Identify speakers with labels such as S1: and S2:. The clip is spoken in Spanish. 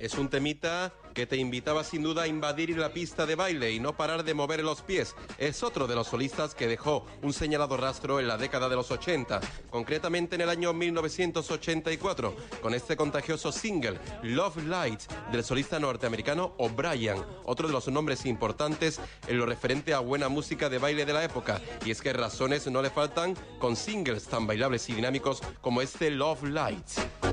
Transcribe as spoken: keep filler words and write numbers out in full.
S1: Es un temita que te invitaba sin duda a invadir la pista de baile y no parar de mover los pies. Es otro de los solistas que dejó un señalado rastro en la década de los ochenta, concretamente en el año mil novecientos ochenta y cuatro, con este contagioso single, Love Light, del solista norteamericano O'Brien, otro de los nombres importantes en lo referente a buena música de baile de la época. Y es que razones no le faltan con singles tan bailables y dinámicos como este Love Light.